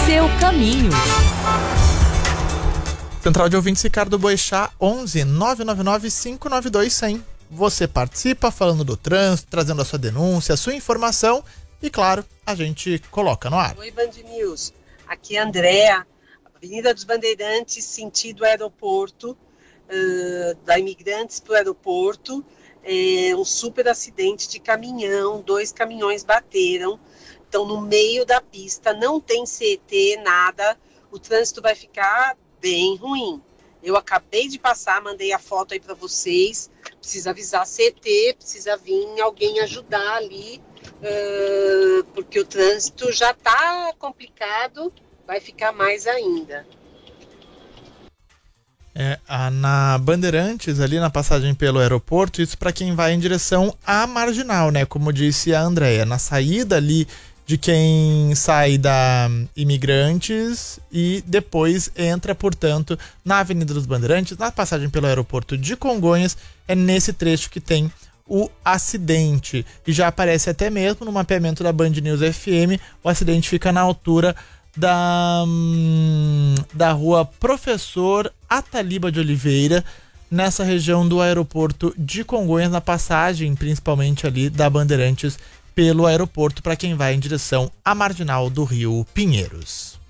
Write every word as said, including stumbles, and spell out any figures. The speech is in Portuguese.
seu caminho. Central de ouvintes Ricardo Boechat, onze nove nove nove cinco nove dois cem. Você participa falando do trânsito, trazendo a sua denúncia, a sua informação e, claro, a gente coloca no ar. Oi, Band News. Aqui é a Andréa, Avenida dos Bandeirantes, sentido aeroporto, uh, da Imigrantes para o aeroporto. É um super acidente de caminhão, dois caminhões bateram, estão no meio da pista, não tem C E T, nada, o trânsito vai ficar bem ruim. Eu acabei de passar, mandei a foto aí para vocês, precisa avisar C E T, precisa vir alguém ajudar ali, uh, porque o trânsito já está complicado, vai ficar mais ainda. É, a, na Bandeirantes, ali na passagem pelo aeroporto, isso para quem vai em direção à Marginal, né? Como disse a Andréa, na saída ali de quem sai da Imigrantes e depois entra, portanto, na Avenida dos Bandeirantes, na passagem pelo aeroporto de Congonhas, é nesse trecho que tem o acidente. E já aparece até mesmo no mapeamento da Band News F M, o acidente fica na altura da, da rua Professor Ataliba de Oliveira, nessa região do aeroporto de Congonhas, na passagem principalmente ali da Bandeirantes pelo aeroporto, para quem vai em direção à Marginal do Rio Pinheiros.